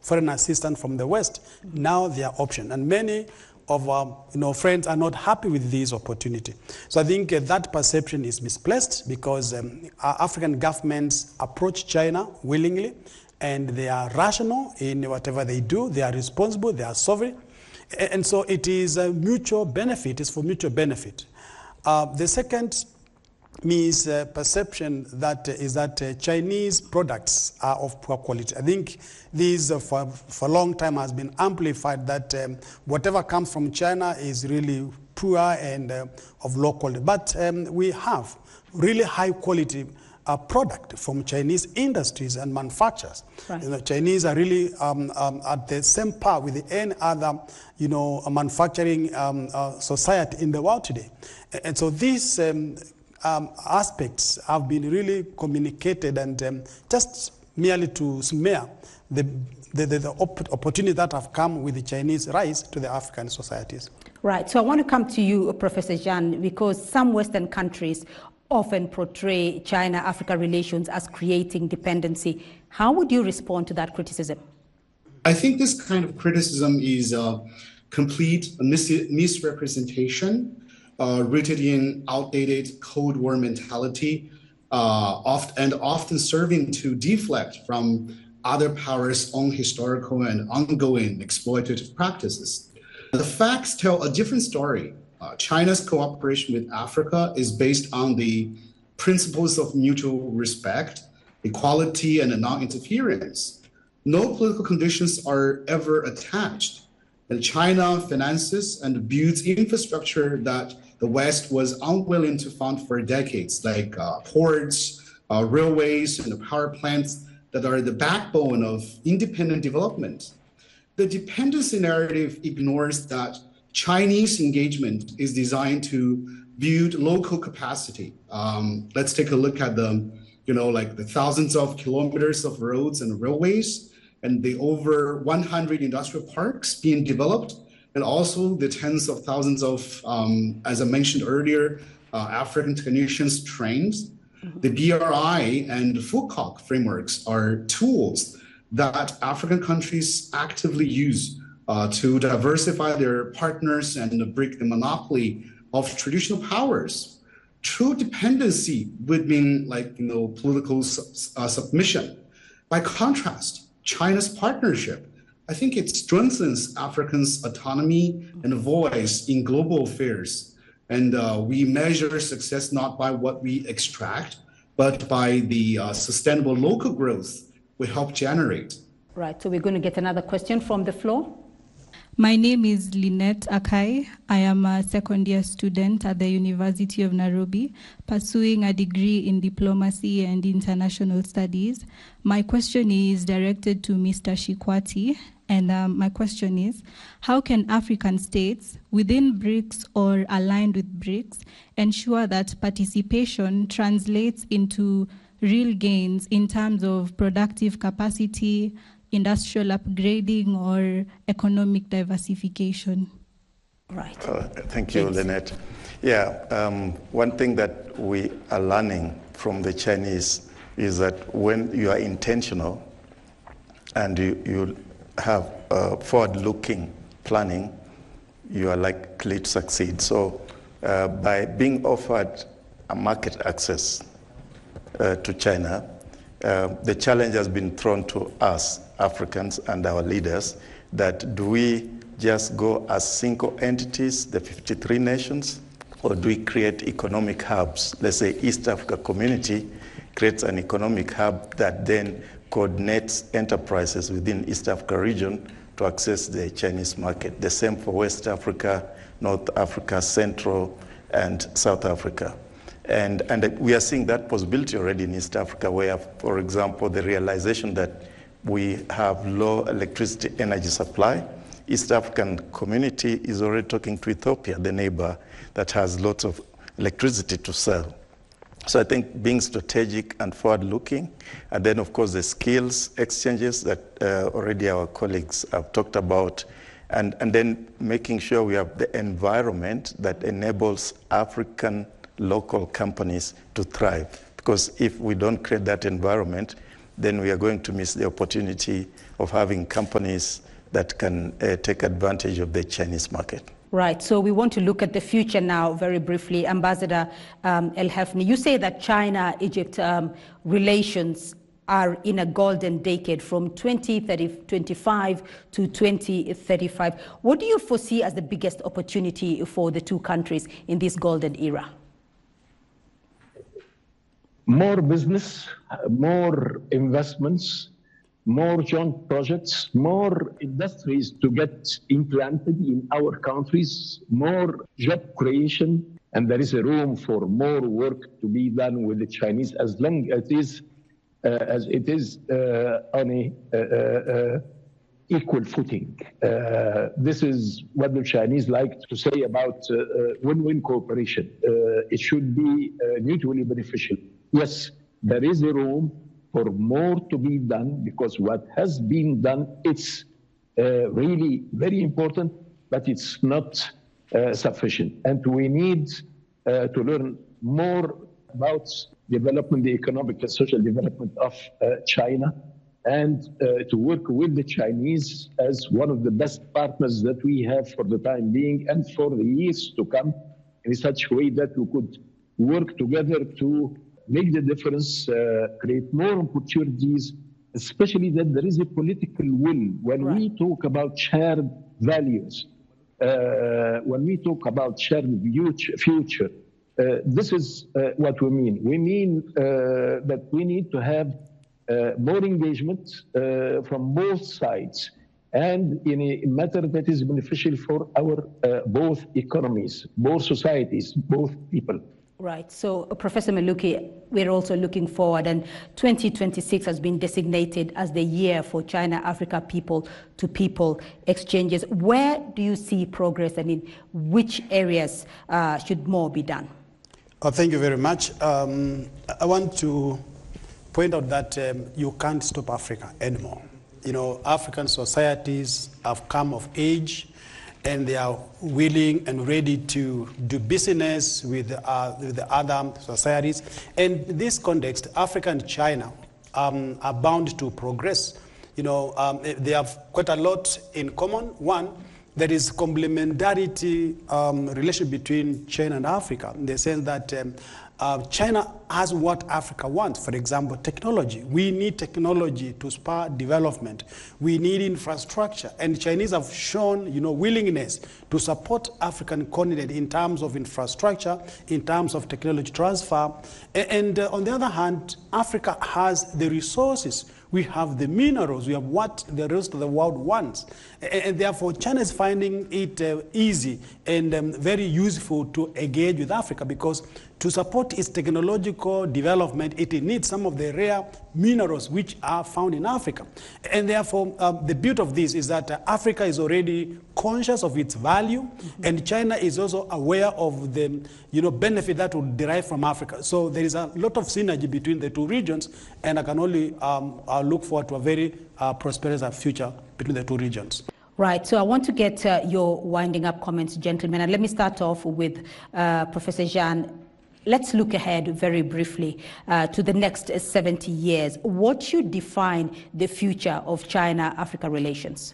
foreign assistance from the West, now they are option. And many of our friends are not happy with this opportunity. So I think that perception is misplaced because African governments approach China willingly, and they are rational in whatever they do. They are responsible, they are sovereign. And so it is a mutual benefit, it's for mutual benefit. The second misperception is that Chinese products are of poor quality. I think this for a long time has been amplified that whatever comes from China is really poor and of low quality. But we have really high quality product from Chinese industries and manufacturers. Right. Chinese are really at the same par with any other, manufacturing society in the world today. And so these aspects have been really communicated, and just merely to smear the opportunity that have come with the Chinese rise to the African societies. Right. So I want to come to you, Professor Zhang, because some Western countries often portray China-Africa relations as creating dependency. How would you respond to that criticism? I think this kind of criticism is a complete misrepresentation rooted in outdated Cold War mentality, and often serving to deflect from other powers' own historical and ongoing exploitative practices. The facts tell a different story. China's cooperation with Africa is based on the principles of mutual respect, equality, and non-interference. No political conditions are ever attached. And China finances and builds infrastructure that the West was unwilling to fund for decades, like ports, railways, and power plants that are the backbone of independent development. The dependency narrative ignores that Chinese engagement is designed to build local capacity. Let's take a look at the thousands of kilometers of roads and railways, and the over 100 industrial parks being developed, and also the tens of thousands of, as I mentioned earlier, African technicians trained. The BRI and FUCOC frameworks are tools that African countries actively use to diversify their partners and break the monopoly of traditional powers. True dependency would mean political submission. By contrast, China's partnership, I think it strengthens Africans' autonomy and voice in global affairs. And we measure success not by what we extract, but by the sustainable local growth we help generate. Right, so we're going to get another question from the floor. My name is Lynette Akai. I am a second-year student at the University of Nairobi, pursuing a degree in diplomacy and international studies. My question is directed to Mr. Shikwati, and my question is, how can African states within BRICS or aligned with BRICS ensure that participation translates into real gains in terms of productive capacity, industrial upgrading, or economic diversification? Right. Thank you, Lynette. Yeah, one thing that we are learning from the Chinese is that when you are intentional and you have forward-looking planning, you are likely to succeed. So by being offered a market access to China, the challenge has been thrown to us, Africans, and our leaders, that do we just go as single entities, the 53 nations, or do we create economic hubs? Let's say East Africa Community creates an economic hub that then coordinates enterprises within East Africa region to access the Chinese market. The same for West Africa, North Africa, Central, and South Africa. And we are seeing that possibility already in East Africa, where, for example, the realization that we have low electricity energy supply. East African Community is already talking to Ethiopia, the neighbor that has lots of electricity to sell. So I think being strategic and forward-looking, and then, of course, the skills exchanges that already our colleagues have talked about, and then making sure we have the environment that enables African local companies to thrive. Because if we don't create that environment, then we are going to miss the opportunity of having companies that can take advantage of the Chinese market. Right, so we want to look at the future now very briefly. Ambassador El-Hafni, you say that China-Egypt relations are in a golden decade from 2025 to 2035. What do you foresee as the biggest opportunity for the two countries in this golden era? More business, more investments, more joint projects, more industries to get implanted in our countries, more job creation, and there is a room for more work to be done with the Chinese as long as it is on a equal footing. This is what the Chinese like to say about win-win cooperation. It should be mutually beneficial. Yes, there is a room for more to be done because what has been done, it's really very important, but it's not sufficient. And we need to learn more about development, the economic and social development of China, and to work with the Chinese as one of the best partners that we have for the time being and for the years to come in such a way that we could work together to make the difference, create more opportunities, especially that there is a political will. When we talk about shared values, when we talk about shared future, this is what we mean. We mean that we need to have more engagement from both sides and in a matter that is beneficial for our both economies, both societies, both people. Right. So, Professor Meluki, we're also looking forward, and 2026 has been designated as the year for China-Africa people-to-people exchanges. Where do you see progress, and in which areas should more be done? Thank you very much. I want to point out that you can't stop Africa anymore. You know, African societies have come of age, and they are willing and ready to do business with the other societies. And in this context, Africa and China are bound to progress. You know, they have quite a lot in common. One, there is complementarity relation between China and Africa, in the sense that China has what Africa wants. For example, technology. We need technology to spur development. We need infrastructure. And Chinese have shown, you know, willingness to support African continent in terms of infrastructure, in terms of technology transfer. And on the other hand, Africa has the resources. We have the minerals. We have what the rest of the world wants. And therefore, China is finding it easy and very useful to engage with Africa, because to support its technological development, it needs some of the rare minerals which are found in Africa. And therefore, the beauty of this is that Africa is already conscious of its value, and China is also aware of the benefit that will derive from Africa. So there is a lot of synergy between the two regions, and I can only look forward to a very prosperous future between the two regions. Right, so I want to get your winding up comments, gentlemen, and let me start off with Professor Jean. Let's look ahead very briefly to the next 70 years. What should define the future of China-Africa relations?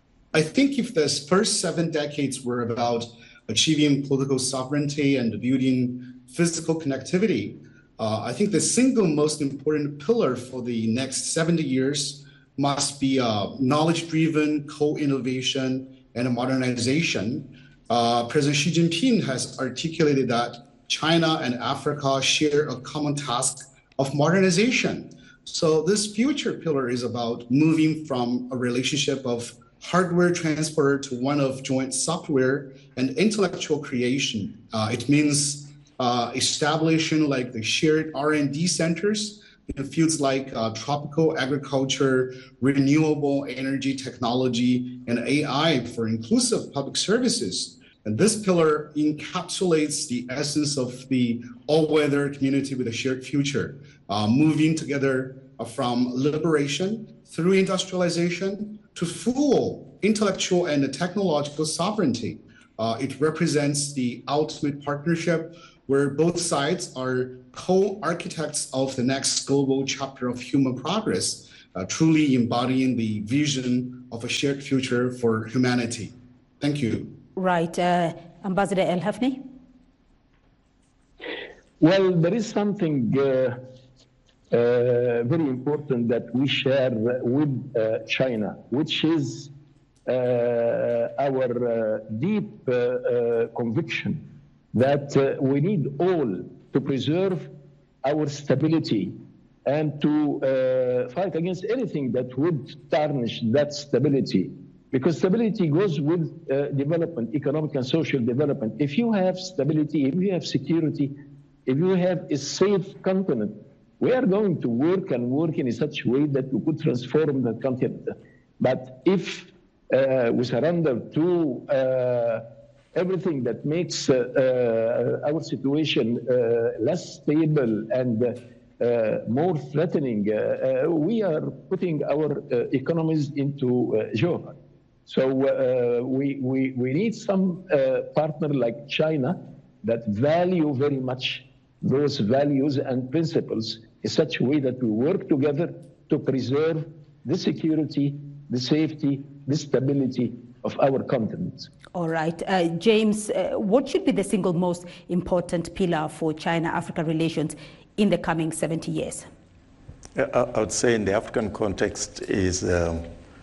I think if the first 7 decades were about achieving political sovereignty and building physical connectivity, I think the single most important pillar for the next 70 years must be knowledge-driven co-innovation and modernization. President Xi Jinping has articulated that China and Africa share a common task of modernization. So this future pillar is about moving from a relationship of hardware transfer to one of joint software and intellectual creation. It means establishing like the shared R&D centers in fields like tropical agriculture, renewable energy technology, and AI for inclusive public services. And this pillar encapsulates the essence of the all-weather community with a shared future, moving together from liberation through industrialization to full intellectual and technological sovereignty. It represents the ultimate partnership where both sides are co-architects of the next global chapter of human progress, truly embodying the vision of a shared future for humanity. Thank you. Right. Ambassador El-Hafni? Well, there is something very important that we share with China, which is our deep conviction that we need all to preserve our stability and to fight against anything that would tarnish that stability. Because stability goes with development, economic and social development. If you have stability, if you have security, if you have a safe continent, we are going to work in such a way that we could transform the continent. But if we surrender to everything that makes our situation less stable and more threatening, we are putting our economies into jeopardy. So we need some partner like China that value very much those values and principles in such a way that we work together to preserve the security, the safety, the stability of our continent. All right. James, what should be the single most important pillar for China-Africa relations in the coming 70 years? I would say in the African context is a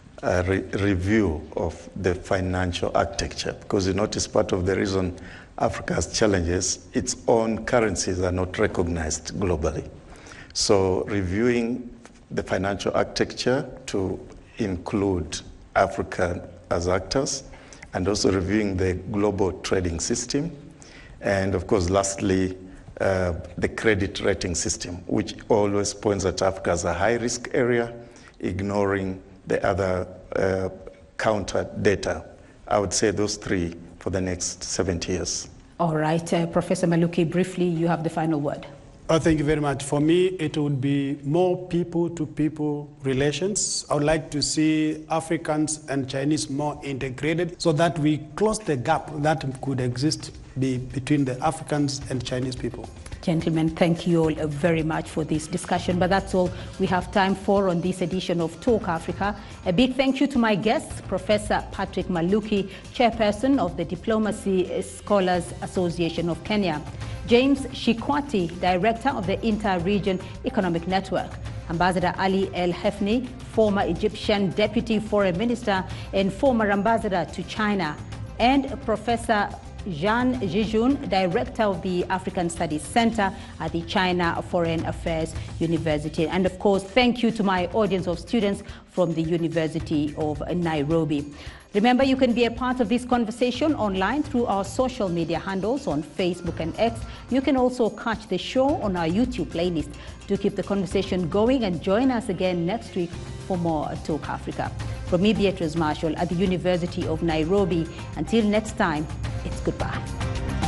review of the financial architecture, because you notice part of the reason Africa's challenges, its own currencies are not recognized globally. So reviewing the financial architecture to include Africa as actors, and also reviewing the global trading system, and of course, lastly, the credit rating system, which always points at Africa as a high-risk area, ignoring the other counter data. I would say those three for the next 70 years. All right. Professor Maluki, briefly, you have the final word. Thank you very much. For me, it would be more people-to-people relations. I would like to see Africans and Chinese more integrated so that we close the gap that could exist between the Africans and Chinese people. Gentlemen, thank you all very much for this discussion, but that's all we have time for on this edition of Talk Africa. A big thank you to my guests, Professor Patrick Maluki, Chairperson of the Diplomacy Scholars Association of Kenya, James Shikwati, Director of the Inter-Region Economic Network, Ambassador Ali El-Hafni, former Egyptian Deputy Foreign Minister and former Ambassador to China, and Professor Jean Jijun, Director of the African Studies Center at the China Foreign Affairs University. And of course, thank you to my audience of students from the University of Nairobi. Remember, you can be a part of this conversation online through our social media handles on Facebook and X. You can also catch the show on our YouTube playlist. Do keep the conversation going and join us again next week for more Talk Africa. From me, Beatrice Marshall at the University of Nairobi. Until next time, it's goodbye.